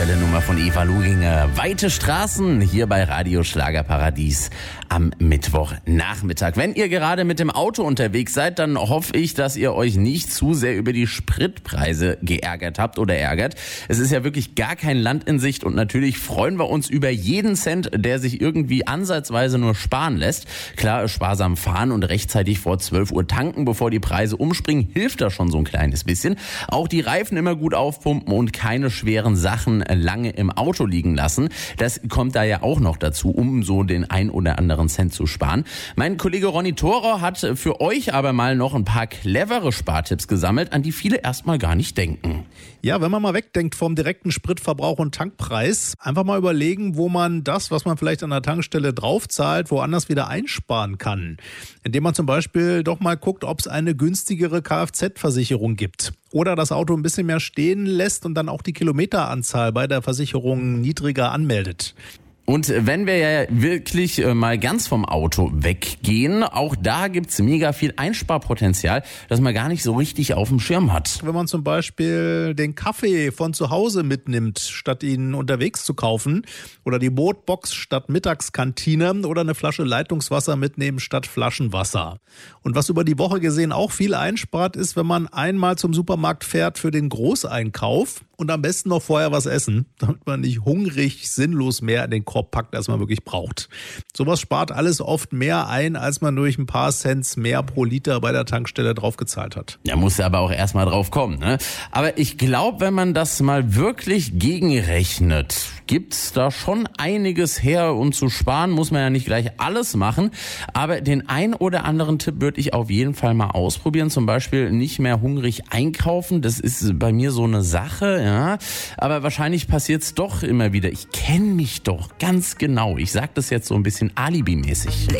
aktuelle Nummer von Eva Luginger. Weite Straßen hier bei Radio Schlagerparadies am Mittwochnachmittag. Wenn ihr gerade mit dem Auto unterwegs seid, dann hoffe ich, dass ihr euch nicht zu sehr über die Spritpreise geärgert habt oder ärgert. Es ist ja wirklich gar kein Land in Sicht und natürlich freuen wir uns über jeden Cent, der sich irgendwie ansatzweise nur sparen lässt. Klar, sparsam fahren und rechtzeitig vor 12 Uhr tanken, bevor die Preise umspringen, hilft da schon so ein kleines bisschen. Auch die Reifen immer gut aufpumpen und keine schweren Sachen lange im Auto liegen lassen. Das kommt da ja auch noch dazu, um so den ein oder anderen Cent zu sparen. Mein Kollege Ronny Thorau hat für euch aber mal noch ein paar clevere Spartipps gesammelt, an die viele erstmal gar nicht denken. Ja, wenn man mal wegdenkt vom direkten Spritverbrauch und Tankpreis, einfach mal überlegen, wo man das, was man vielleicht an der Tankstelle draufzahlt, woanders wieder einsparen kann. Indem man zum Beispiel doch mal guckt, ob es eine günstigere Kfz-Versicherung gibt. Oder das Auto ein bisschen mehr stehen lässt und dann auch die Kilometeranzahl bei der Versicherung niedriger anmeldet. Und wenn wir ja wirklich mal ganz vom Auto weggehen, auch da gibt's mega viel Einsparpotenzial, das man gar nicht so richtig auf dem Schirm hat. Wenn man zum Beispiel den Kaffee von zu Hause mitnimmt, statt ihn unterwegs zu kaufen, oder die Brotbox statt Mittagskantine oder eine Flasche Leitungswasser mitnehmen statt Flaschenwasser. Und was über die Woche gesehen auch viel einspart, ist, wenn man einmal zum Supermarkt fährt für den Großeinkauf und am besten noch vorher was essen, damit man nicht hungrig sinnlos mehr in den Korb packt, als man wirklich braucht. Sowas spart alles oft mehr ein, als man durch ein paar Cents mehr pro Liter bei der Tankstelle draufgezahlt hat. Ja, muss aber auch erstmal drauf kommen, ne? Aber ich glaube, wenn man das mal wirklich gegenrechnet, gibt's da schon einiges her, und zu sparen muss man ja nicht gleich alles machen. Aber den ein oder anderen Tipp würde ich auf jeden Fall mal ausprobieren. Zum Beispiel nicht mehr hungrig einkaufen. Das ist bei mir so eine Sache, ja. Aber wahrscheinlich passiert's doch immer wieder. Ich kenne mich doch ganz genau. Ich sage das jetzt so ein bisschen alibimäßig.